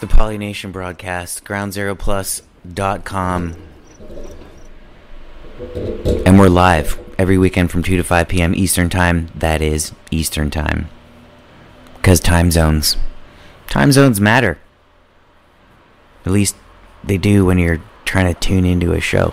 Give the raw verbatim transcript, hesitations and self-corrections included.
the Polynation broadcast, ground zero plus dot com. And we're live every weekend from two to five p.m. Eastern Time. That is Eastern Time. Because time zones. Time zones matter. At least they do when you're trying to tune into a show.